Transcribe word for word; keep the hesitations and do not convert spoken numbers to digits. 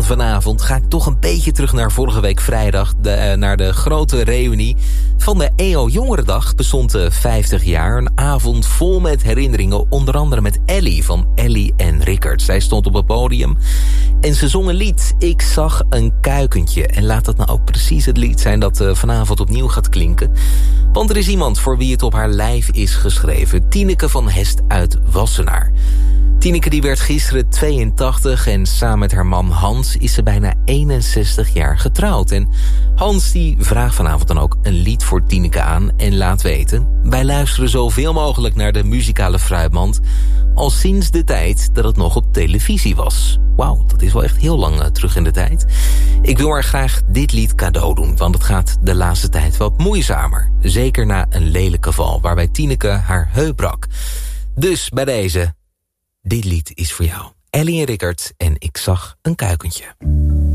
vanavond ga ik toch een beetje terug naar vorige week vrijdag. De, uh, naar de grote reunie van de E O Jongerendag. Bestond uh, vijftig jaar. Een avond vol met herinneringen. Onder andere met Ellie van Ellie en Rickert. Zij stond op het podium en ze zong een lied. Ik zag een kuikentje. En laat dat nou ook precies het lied zijn dat uh, vanavond opnieuw gaat klinken. Want er is iemand voor wie het op haar lijf is geschreven. Tineke van Hest uit Wassenaar. Tineke die werd gisteren tweeëntachtig en samen met haar man Hans is ze bijna eenenzestig jaar getrouwd. En Hans die vraagt vanavond dan ook een lied voor Tineke aan en laat weten: wij luisteren zoveel mogelijk naar de muzikale fruitmand al sinds de tijd dat het nog op televisie was. Wauw, dat is wel echt heel lang uh, terug in de tijd. Ik wil haar graag dit lied cadeau doen, want het gaat de laatste tijd wat moeizamer. Zeker na een lelijke val waarbij Tineke haar heup brak. Dus bij deze, dit lied is voor jou. Ellie en Rickert en Ik zag een kuikentje.